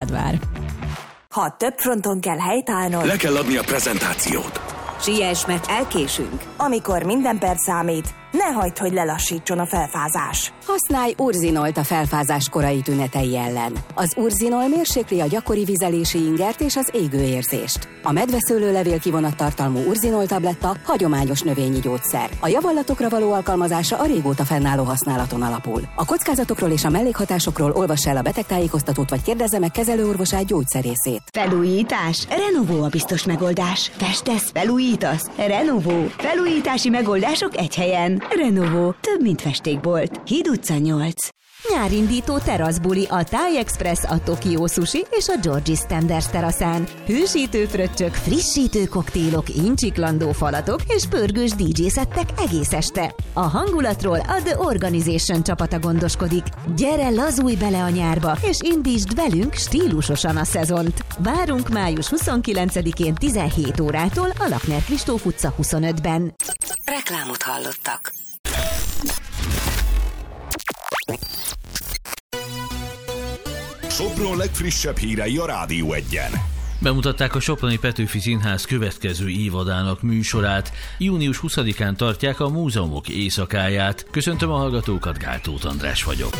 rád vár. Ha több fronton kell helytállnod, le kell adni a prezentációt. Siess, mert elkésünk. Amikor minden perc számít, ne hagyd, hogy lelassítson a felfázás. Használj Urzinolt a felfázás korai tünetei ellen. Az Urzinol mérsékli a gyakori vizelési ingert és az égőérzést. A medveszőlőlevél kivonattartalmú Urzinol tabletta hagyományos növényi gyógyszer. A javallatokra való alkalmazása a régóta fennálló használaton alapul. A kockázatokról és a mellékhatásokról olvass el a betegtájékoztatót vagy kérdezze meg kezelőorvosát, gyógyszerészét. Felújítás? Renovó a biztos megoldás. Festesz? Felújítasz? Renovó. Felújítási megoldások egy helyen. Renovó. Több, mint festékbolt. Híd utca 8. Nyárindító teraszbuli a Thai Express, a Tokyo Sushi és a George's Tenders teraszán. Hűsítő fröccsök, frissítő koktélok, incsiklandó falatok és pörgős DJ-szettek egész este. A hangulatról a The Organization csapata gondoskodik. Gyere, lazulj bele a nyárba, és indítsd velünk stílusosan a szezont. Várunk május 29-én 17 órától a Lakner Kristóf utca 25-ben. Reklámot hallottak. Sopron legfrissebb hírei a Rádió 1-en. Bemutatták a Soproni Petőfi Színház következő évadának műsorát. Június 20-án tartják a Múzeumok éjszakáját. Köszöntöm a hallgatókat, Gál Tóth András vagyok.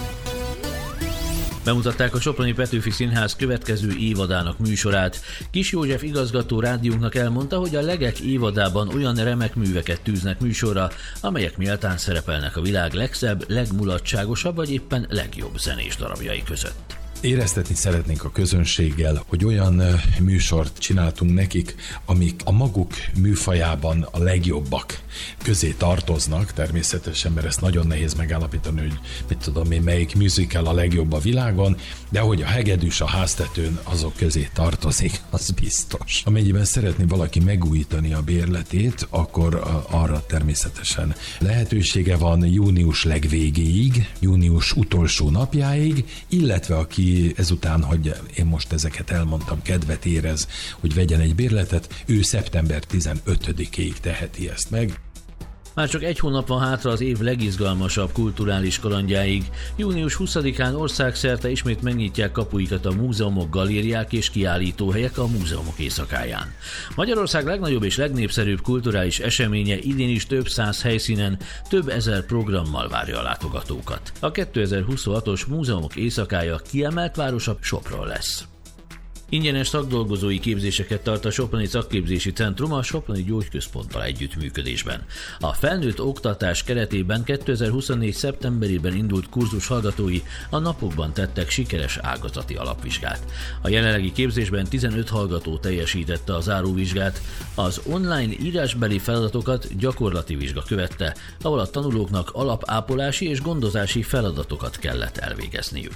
Bemutatták a Soproni Petőfi Színház következő évadának műsorát. Kis József igazgató rádiónknak elmondta, hogy a Legek évadában olyan remek műveket tűznek műsorra, amelyek méltán szerepelnek a világ legszebb, legmulatságosabb vagy éppen legjobb zenés darabjai között. Éreztetni szeretnénk a közönséggel, hogy olyan műsort csináltunk nekik, amik a maguk műfajában a legjobbak közé tartoznak, természetesen, mert ezt nagyon nehéz megállapítani, hogy mit tudom én, melyik musical a legjobb a világon, de hogy a Hegedűs a háztetőn azok közé tartozik, az biztos. Amennyiben szeretné valaki megújítani a bérletét, akkor arra természetesen lehetősége van június legvégéig, június utolsó napjáig, illetve aki ezután, hogy én most ezeket elmondtam, kedvet érez, hogy vegyen egy bérletet, ő szeptember 15-ig teheti ezt meg. Már csak egy hónap van hátra az év legizgalmasabb kulturális kalandjáig. Június 20-án országszerte ismét megnyitják kapuikat a múzeumok, galériák és kiállítóhelyek a Múzeumok éjszakáján. Magyarország legnagyobb és legnépszerűbb kulturális eseménye idén is több száz helyszínen, több ezer programmal várja a látogatókat. A 2026-os Múzeumok éjszakája kiemelt városa Sopron lesz. Ingyenes szakdolgozói képzéseket tart a Soproni Szakképzési Centrum a Soproni Gyógyközponttal együttműködésben. A felnőtt oktatás keretében 2024. szeptemberében indult kurzus hallgatói a napokban tettek sikeres ágazati alapvizsgát. A jelenlegi képzésben 15 hallgató teljesítette a záróvizsgát, az online írásbeli feladatokat gyakorlati vizsga követte, ahol a tanulóknak alapápolási és gondozási feladatokat kellett elvégezniük.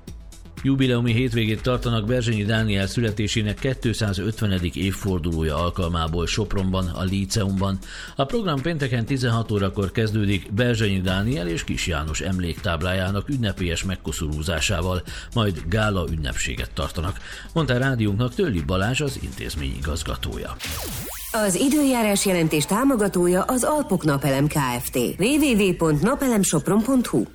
Jubileumi hétvégét tartanak Berzsenyi Dániel születésének 250. évfordulója alkalmából Sopronban, a Líceumban. A program pénteken 16 órakor kezdődik Berzsenyi Dániel és Kis János emléktáblájának ünnepélyes megkoszorúzásával, majd gála ünnepséget tartanak, mondta rádiónknak Tölli Balázs, az intézmény igazgatója. Az időjárás jelentés támogatója az Alpok Napelem Kft. www.napelemsopron.hu.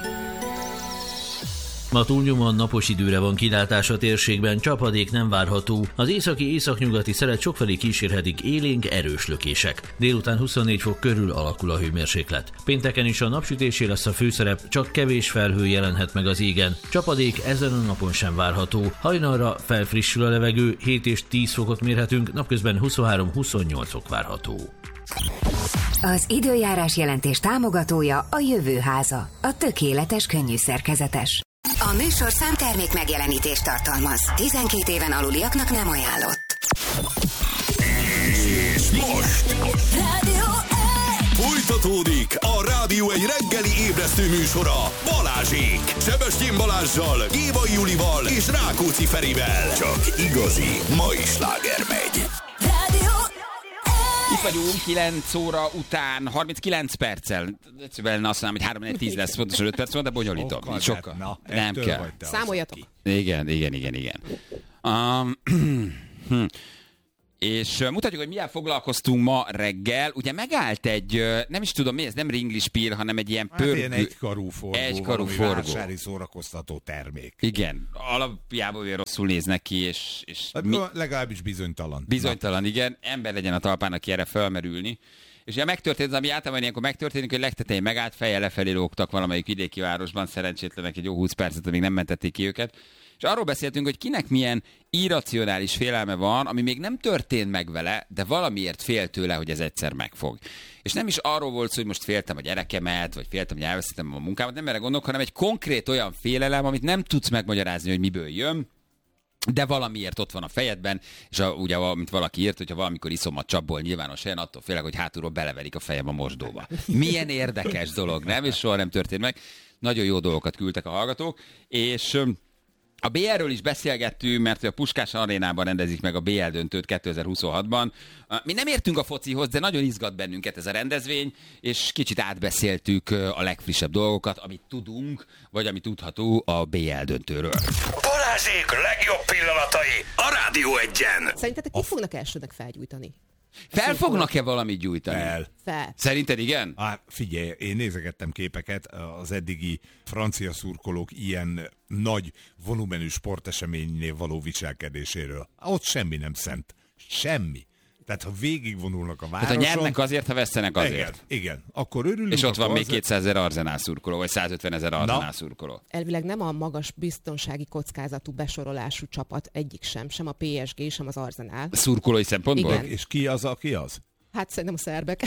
Ma túlnyomóan napos időre van kilátás a térségben, csapadék nem várható. Az északi-északnyugati szelet sokfelé kísérhetik élénk, erős lökések. Délután 24 fok körül alakul a hőmérséklet. Pénteken is a napsütésé lesz a főszerep, csak kevés felhő jelenhet meg az égen. Csapadék ezen a napon sem várható. Hajnalra felfrissül a levegő, 7 és 10 fokot mérhetünk, napközben 23-28 fok várható. Az időjárás jelentés támogatója a Jövőháza, a tökéletes könnyű szerkezetes. A műsor számtermék megjelenítést tartalmaz. 12 éven aluliaknak nem ajánlott. És most folytatódik a Rádió egy reggeli ébresztő műsora Balázsék. Sebestyén Balázssal, Gévai Julival és Rákóczi Ferivel. Csak igazi mai sláger megy. Itt vagyunk 9 óra után 39 perccel. Egyszerűen azt mondom, hogy 3-4-10 lesz, pontosan 5 perc van, de bonyolítom. Sokkal. Na, nem kell. Számoljatok. Igen. És mutatjuk, hogy milyen foglalkoztunk ma reggel. Ugye megállt egy, nem is tudom mi ez, nem ringlispír, hanem egy ilyen pörgő. Ilyen egykarú forgó, vásári szórakoztató termék. Igen, alapjában olyan rosszul néznek ki, és legalábbis bizonytalan. Bizonytalan, igen. Ember legyen a talpán, aki erre felmerülni. És ugye megtörtént, ami általában ilyenkor megtörténik, hogy legtetején megállt, fejjel lefelé lógtak valamelyik vidéki városban, szerencsétlenek egy jó 20 percet, amíg nem mentették ki őket. És arról beszéltünk, hogy kinek milyen irracionális félelme van, ami még nem történt meg vele, de valamiért fél tőle, hogy ez egyszer megfog. És nem is arról volt szó, hogy most féltem a gyerekemet, vagy féltem, hogy elveszítem a munkámat, nem erre gondolok, hanem egy konkrét olyan félelem, amit nem tudsz megmagyarázni, hogy miből jön, de valamiért ott van a fejedben, és ugye, mint valaki írt, hogyha valamikor iszom a csapból nyilvános helyen, attól félek, hogy hátulról beleverik a fejem a mosdóba. Milyen érdekes dolog, nem? És soha nem történt meg. Nagyon jó dolgokat küldtek a hallgatók, és a BL-ről is beszélgettünk, mert a Puskás Arénában rendezik meg a BL döntőt 2026-ban. Mi nem értünk a focihoz, de nagyon izgat bennünket ez a rendezvény, és kicsit átbeszéltük a legfrissebb dolgokat, amit tudunk, vagy amit tudható a BL döntőről. Balázsék legjobb pillanatai a Rádió 1-en. Szerintetek ki fognak elsőnek felgyújtani? Fel fognak-e valamit gyújtani? Fel. Szerinted igen? Figyelj, én nézegettem képeket, az eddigi francia szurkolók ilyen nagy volumenű sporteseménynél való viselkedéséről. Ott semmi nem szent. Semmi. Tehát ha végigvonulnak a városon... Tehát ha nyernek azért, ha vesztenek azért. Igen. Akkor örülünk. És ott van még 200 000 Arzenál szurkoló, vagy 150 000 Arzenál szurkoló. Elvileg nem a magas biztonsági kockázatú besorolású csapat egyik sem a PSG, sem az Arzenál. Szurkolói szempontból? Igen. És ki az, aki az? Hát szerintem a szerbek.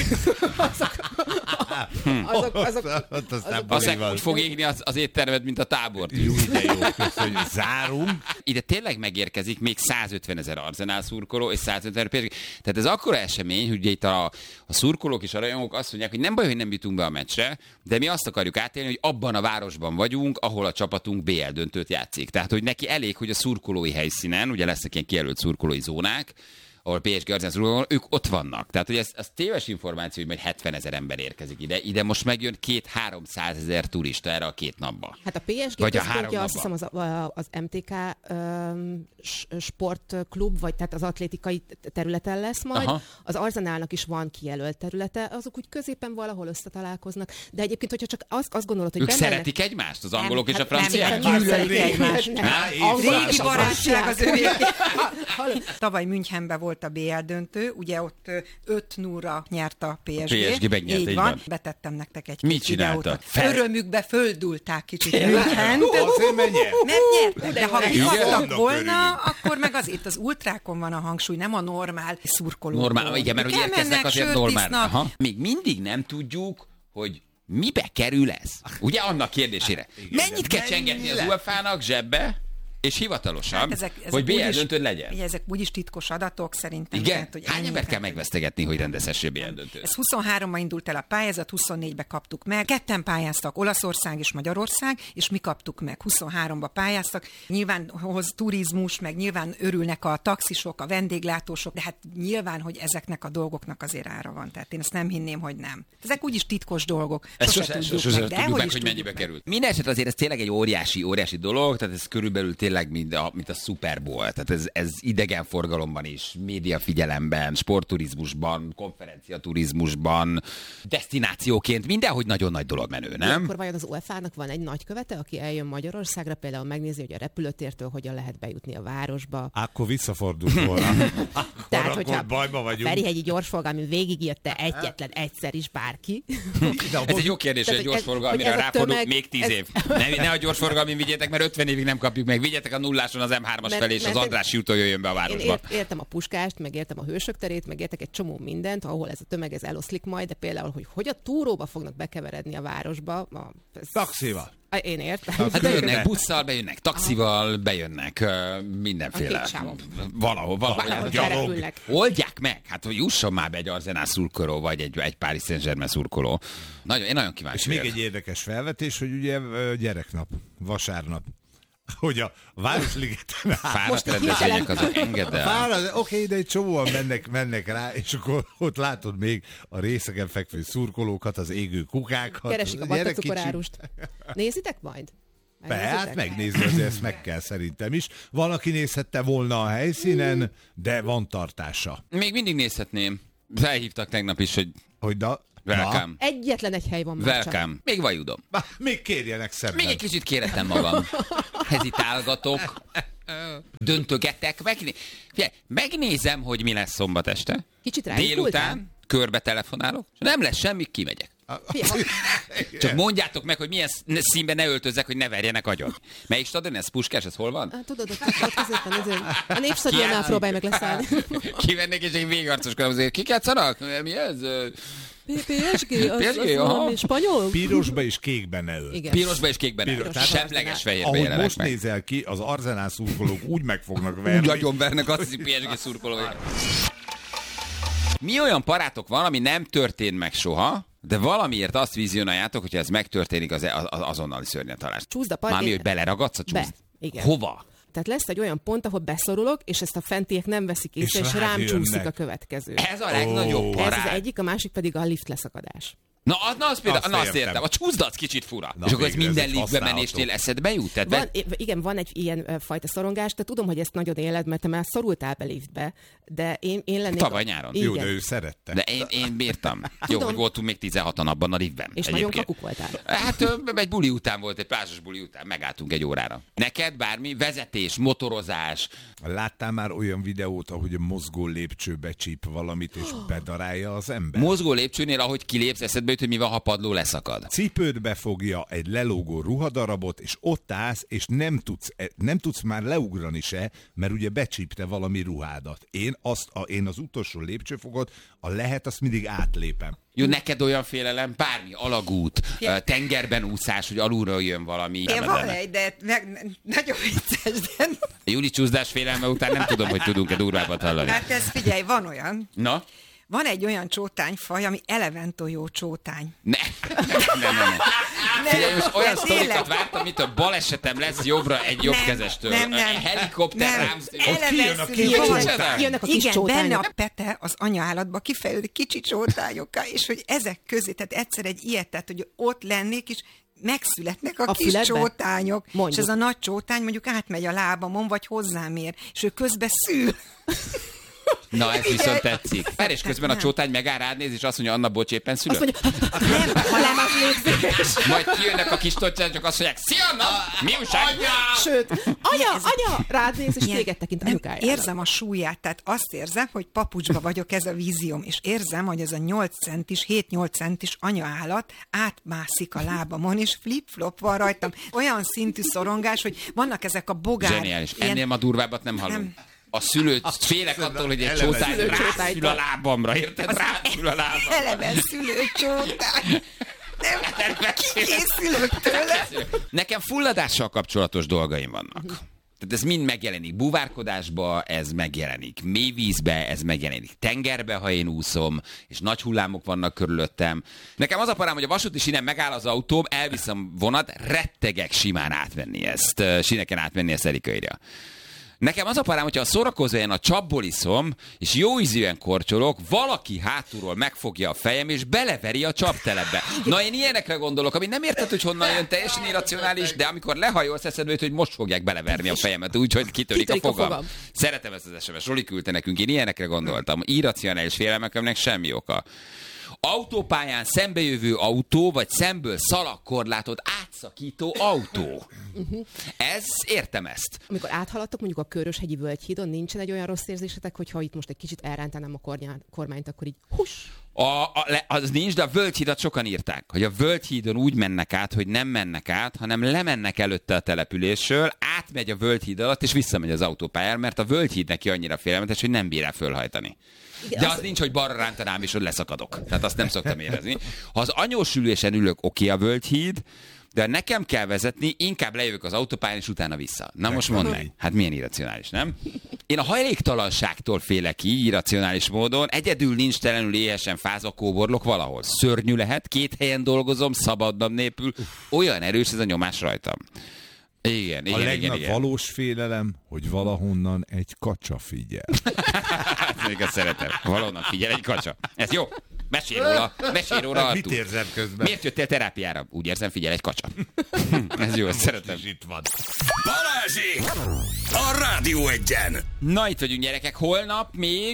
Azok úgy fog égni az éttermed, mint a tábort. Jó, de jó, hogy zárunk. Ide tényleg megérkezik még 150 000 Arzenál szurkoló és 150 000 PSG. Tehát ez akkora esemény, hogy itt a szurkolók és a rajongók azt mondják, hogy nem baj, hogy nem jutunk be a meccsre, de mi azt akarjuk átélni, hogy abban a városban vagyunk, ahol a csapatunk BL döntőt játszik. Tehát, hogy neki elég, hogy a szurkolói helyszínen, ugye lesznek ilyen kijelölt szurkolói zónák, ahol PSG Arzenál, ők ott vannak. Tehát, hogy ez téves információ, hogy majd 70 000 ember érkezik ide. Ide most megjön 200-300 000 turista erre a 2 napba. Hát a PSG központja azt hiszem az MTK sportklub, vagy tehát az atlétikai területen lesz majd. Aha. Az Arzenálnak is van kijelölt területe, azok úgy középen valahol összetalálkoznak. De egyébként, hogyha csak azt gondolod, hogy ők szeretik egymást, az angolok és a franciák? Nem szeretik egymást. Régi barátság az övé. Tavaly Münchenben volt a BL döntő, ugye ott 5-0-ra nyert a PSG. PSG megnyert, így van. Betettem nektek egy mit csinálta? Örömükbe földulták kicsit Münchent. Mert nyertek, de ha kihattak volna, akkor meg azért az ultrákon van a hangsúly, nem a normál szurkolókon. Normál, igen, mert hogy érkeznek azért normál. Még mindig nem tudjuk, hogy mibe kerül ez? Ugye annak kérdésére. Mennyit kell csengetni az UEFA-nak zsebbe? És hivatalosan, hát ezek hogy BL döntőd legyen. Ugye ezek úgyis titkos adatok szerintem. Igen? Tehát, hogy hány embert kell megvesztegetni, hogy rendezhessél BL döntőt? Ez 23-ban indult el a pályázat, 24-ben kaptuk meg. Ketten pályáztak, Olaszország és Magyarország, és mi kaptuk meg. 23-ban pályáztak. Nyilván hoz turizmus, meg nyilván örülnek a taxisok, a vendéglátósok, de hát nyilván, hogy ezeknek a dolgoknak azért ára van. Tehát én ezt nem hinném, hogy nem. Ezek úgyis titkos dolgok. Sose tudjuk meg, hogy mennyibe került. Mindenesetre azért ez tényleg egy óriási dolog, tehát ez körülbelül tényleg mint a Super Bowl. Tehát ez idegenforgalomban is, médiafigyelemben, sportturizmusban, konferenciaturizmusban, desztinációként mindenhogy nagyon nagy dolog menő, nem? Akkor vajon az UEFA-nak van egy nagykövete, aki eljön Magyarországra, például megnézi, hogy a repülőtértől hogyan lehet bejutni a városba. Akkor visszafordult volna. Tehát, hogyha bajba vagyunk. Ferihegyi gyorsforgalmi végigjött-e egyetlen egyszer is bárki. Ez egy jó kérdés, hogy a gyorsforgalmire ráfordul még 10 év. Ne a gyorsforgalmin vigyétek, mert 50 évig nem kapjuk meg. Vigyetek a nulláson az M3-as felé, és az Andrássy úton jöjjön be a városba. Én értem a Puskást, meg értem a Hősök terét, meg értek egy csomó mindent, ahol ez a tömeg eloszlik majd, de például, hogy a túróba fognak bekeveredni a városba. Taxival. Én értem. Hát bejönnek busszal, bejönnek taxival, bejönnek mindenféle. Valahol oldják meg. Hát, hogy jusson már be egy Arzenál szurkoló, vagy egy Paris Saint-Germain szurkoló. Én nagyon kíváncsi. És még egy érdekes felvetés, hogy ugye gyereknap, vasárnap. Hogy a Városligeten fáradt rendezvények azok engedd el. Oké, de egy csomóan mennek rá, és akkor ott látod még a részeken fekvő szurkolókat, az égő kukákat. Keresik a batacukorárust. Nézitek majd? Hát megnézni, azért ezt meg kell szerintem is. Valaki nézhette volna a helyszínen, de van tartása. Még mindig nézhetném. Felhívtak tegnap is, hogy welcome. Egyetlen egy hely van már welcome. csak. Még vajudom. Még kérjenek szebben. Még egy kicsit kéretem magam. Hezitálgatok. Döntögetek. Megnézem, hogy mi lesz szombat este. Kicsit délután körbe telefonálok. Nem lesz semmi, kimegyek. Csak mondjátok meg, hogy milyen színben ne öltözzek, hogy ne verjenek agyon. Melyik stadion ez? Puskás, ez hol van? Tudod, ott középen, a Népstadionnál próbálj meg leszállni. Kivennék, és egy végarcoskodom azért. Kik játszanak? Mi ez? PSG, az valami spanyol. Pirosba és kékben ne ölt. Pirosba és kékben ne ölt. Semleges fehérbe jelenek meg. Ahogy most nézel ki, az Arsenal szurkolók úgy meg fognak verni. Úgy agyon vernek, azt hiszi PSG szurkolók. Mi olyan parátok van, ami nem történt meg soha, de valamiért azt vizionáljátok, hogyha ez megtörténik, az azonnali szörnyetalás. Mármi, hogy beleragadsz a csúszd? Igen. Hova? Tehát lesz egy olyan pont, ahol beszorulok, és ezt a fentiek nem veszik észre, és rám csúszik a következő. Ez a legnagyobb parát. Ez az egyik, a másik pedig a lift leszakadás. Na, azt értem. A csúszdat kicsit fura. És akkor ez minden liftbe menésnél eszedbe jut? Van egy ilyen fajta szorongás, de tudom, hogy ezt nagyon éled, mert te már szorultál be liftbe, de én lennék... Tavaly nyáron. Jó, de ő szerette. De én bírtam. Jó, hogy voltunk még 16-an abban a liftben. És nagyon kakuk voltál. Hát egy buli után volt, egy plázsos buli után, megálltunk egy órára. Neked bármi? Vezetés, motorozás? Láttál már olyan videót, ahogy a mozgó lépcső becsíp valamit, és bedarálja az ember? Mozgó lépcsőnél, ahogy kilépsz, eszedbe jut, hogy mi van, ha padló leszakad. Cipőt befogja egy lelógó ruhadarabot, és ott állsz, és nem tudsz már leugrani se, mert ugye becsípte valami ruhádat. Én az utolsó lépcsőfogot, azt mindig átlépem. Jó, neked olyan félelem, bármi, alagút, tengerben úszás, hogy alulról jön valami. Én van egy, de nagyon vicces, de... Júli csúszdás félelme után nem tudom, hogy tudunk-e durvábbat hallani. Hát ez figyelj, van olyan. Na? Van egy olyan csótányfaj, ami eleventojó csótány. Ne. Figyelj, most olyan sztorikat vártam, mint a balesetem lesz jobbra egy jobbkezestől. Helikopter rám. Jönnek a kis igen, csótányok. benne a pete az anyaállatba kifejlődik kicsi csótányokká, és hogy ezek közé, tehát egyszer egy ilyet, tehát hogy ott lennék, és megszületnek a kis füledbe? csótányok, Mondjuk. és ez a nagy csótány mondjuk átmegy a lábamon, vagy hozzám ér, és ő közben szül. Na, ez viszont tetszik. És közben a csótány megáll rád néz, és azt mondja, Anna, bocs, éppen szülött. Azt mondja, nem, hanem az légzés. Majd kijönnek a kis tocsán, csak azt mondják, szia, Anna, mi újság? Sőt, anya, rád néz, és téged tekint anyukájára. Érzem a súlyát, tehát azt érzem, hogy papucsba vagyok, ez a vízióm, és érzem, hogy ez a 7-8 centis anyaállat átmászik a lábamon, és flip-flop van rajtam. Olyan szintű szorongás, hogy vannak ezek a bogár. Zseniális. Ennél ma durvábbat nem hallunk. A szülőt, félek attól, hogy egy csótány rászül a lábamra, érted? Rászül a lábamra. Eleve szülőcsótány. Nem kikészülök tőle. Nekem fulladással kapcsolatos dolgaim vannak. Tehát ez mind megjelenik búvárkodásba, ez megjelenik mélyvízbe, ez megjelenik tengerbe, ha én úszom, és nagy hullámok vannak körülöttem. Nekem az a parám, hogy a vasúti sínen megáll az autóm, elviszem vonat, rettegek simán átvenni ezt, síneken átvenni ezt Erika írja. Nekem az a parám, hogyha a szórakozóján a csapból iszom, és jó ízűen korcsolok, valaki hátulról megfogja a fejem, és beleveri a csaptelepbe. Na, én ilyenekre gondolok, ami nem érted, hogy honnan jön, teljesen irracionális, de amikor lehajolsz, eszedbe jut, hogy most fogják beleverni a fejemet, úgyhogy kitörik a fogam. Szeretem ezt az SMS, Roli küldte nekünk, én ilyenekre gondoltam. Irracionális félelmeknek semmi oka. Autópályán szembejövő autó, vagy szemből szalagkorlátot átszakító autó. Ez, értem ezt. Amikor áthaladtok mondjuk a Köröshegyi Völgyhídon, nincsen egy olyan rossz érzésetek, hogyha itt most egy kicsit elrántanám a kormányt, akkor így hus! Az nincs, de a Völgyhídat sokan írták, hogy a Völgyhídon úgy mennek át, hogy nem mennek át, hanem lemennek előtte a településről, átmegy a Völgyhíd alatt, és visszamegy az autópályára, mert a Völgyhíd neki annyira félelmetes, hogy nem bír el fölhajtani. De az nincs, hogy balra rántanám, és hogy leszakadok. Tehát azt nem szoktam érezni. Ha az anyósülésen ülök, oké a Völgyhíd, de nekem kell vezetni, inkább lejövök az autópályán, és utána vissza. Na most mondd meg, hát milyen irracionális, nem? Én a hajléktalanságtól félek így, irracionális módon, egyedül nincs telenül éhesen fázva kóborlok valahol. Szörnyű lehet, 2 helyen dolgozom, szabadnap nélkül, olyan erős ez a nyomás rajtam. Igen. A legnagyobb valós félelem, hogy valahonnan egy kacsa figyel. Még ezt szeretem. Valahonnan figyel egy kacsa. Ez jó. Mesélj róla, Artúr. Mit érzem közben? Miért jöttél terápiára? Úgy érzem, figyelj, egy kacsa. Ez jó, ezt szeretem. Itt van. Balázsék! A Rádió Egyen! Na, itt vagyunk, gyerekek. Holnap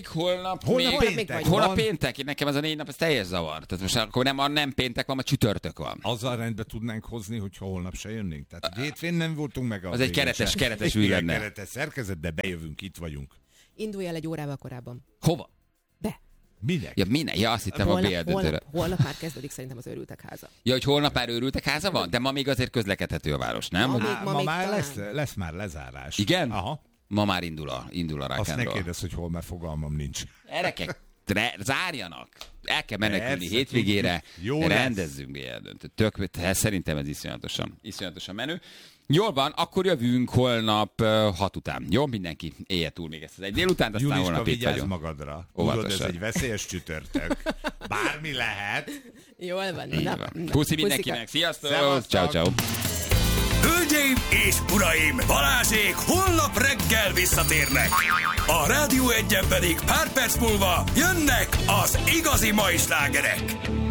péntek. Nekem ez a 4 nap, ez teljes zavar. Tehát most akkor nem péntek van, a csütörtök van. Azzal rendbe tudnánk hozni, hogyha holnap se jönnénk. Tehát hétfőn nem voltunk meg. Az egy keretes ügy lenne. Keretes szerkezet, de bejövünk, itt vagyunk. Indulj el egy órával korábban. Hova? Be. Minek? Ja, azt hittem a BL-döntőre. Holnap már kezdődik szerintem az őrültek háza. Ja, hogy holnap már őrültek háza van? De ma még azért közlekedhető a város, nem? Ma már lesz már lezárás. Igen? Aha. Ma már indul a rock and roll. Azt ne kérdezz, hogy hol, mert fogalmam nincs. Erekek, zárjanak. El kell menekülni hétvégére. Rendezzünk BL-döntőt. Szerintem ez iszonyatosan menő. Jól van, akkor jövünk holnap 6 után. Jó, mindenki élje túl még ezt az egy délután, aztán Juliska, holnap itt vigyázz vagyunk. magadra. Tudod, ez egy veszélyes csütörtök. Bármi lehet. Jól van. Puszi mindenkinek. Sziasztok. Ciao. Hölgyeim és uraim, Balázsék holnap reggel visszatérnek. A Rádió Egyen pedig pár perc múlva jönnek az igazi mai slágerek.